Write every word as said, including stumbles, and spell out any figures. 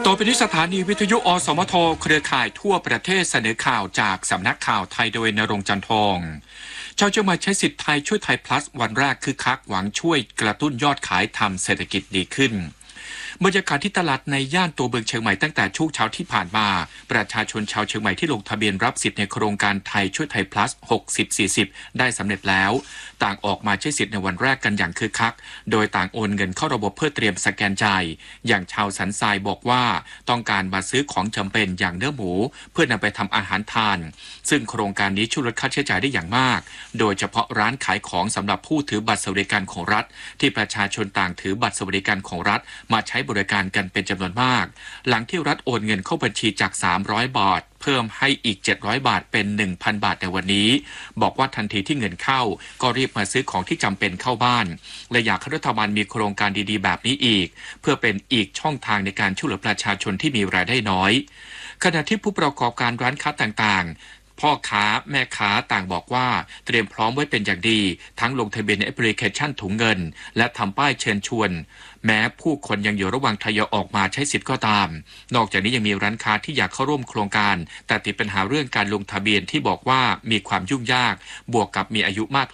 ต่อไปนี้สถานีวิทยุอสมทเครือข่ายทั่วประเทศเสนอข่าวจากสำนักข่าวไทยโดยณรงค์จันทองชาวเชียงใหม่ใช้สิทธิ์ไทยช่วยไทย plus วันแรกคือคักหวังช่วยกระตุ้นยอดขายทำเศรษฐกิจดีขึ้นบรรยากาศที่ตลาดในย่านตัวเมืองเชียงใหม่ตั้งแต่ช่วงเช้าที่ผ่านมาประชาชนชาวเชียงใหม่ที่ลงทะเบียนรับสิทธิ์ในโครงการไทยช่วยไทย plus หกสิบ สี่สิบได้สำเร็จแล้วต่างออกมาใช้สิทธิ์ในวันแรกกันอย่างคึกคักโดยต่างโอนเงินเข้าระบบเพื่อเตรียมสแกนจ่ายอย่างชาวสันทรายบอกว่าต้องการมาซื้อของจำเป็นอย่างเนื้อหมูเพื่อนำไปทำอาหารทานซึ่งโครงการนี้ช่วยลดค่าใช้จ่ายได้อย่างมากโดยเฉพาะร้านขายของสำหรับผู้ถือบัตรสวัสดิการของรัฐที่ประชาชนต่างถือบัตรสวัสดิการของรัฐมาใช้บริการกันเป็นจำนวนมากหลังที่รัฐโอนเงินเข้าบัญชีจากสามร้อยบาทเพิ่มให้อีกเจ็ดร้อยบาทเป็น หนึ่งพัน บาทในวันนี้บอกว่าทันทีที่เงินเข้าก็รีบมาซื้อของที่จำเป็นเข้าบ้านและอยากให้รัฐบาลมีโครงการดีๆแบบนี้อีกเพื่อเป็นอีกช่องทางในการช่วยเหลือประชาชนที่มีรายได้น้อยขณะที่ผู้ประกอบการร้านค้าต่างๆพ่อค้าแม่ค้าต่างบอกว่าเตรียมพร้อมไว้เป็นอย่างดีทั้งลงทะเบียนในแอปพลิเคชันถุงเงินและทำป้ายเชิญชวนแม้ผู้คนยังอยู่ระหว่างทยอยออกมาใช้สิทธิ์ก็ตามนอกจากนี้ยังมีร้านค้าที่อยากเข้าร่วมโครงการแต่ติดปัญหาเรื่องการลงทะเบียนที่บอกว่ามีความยุ่งยากบวกกับมีอายุมาก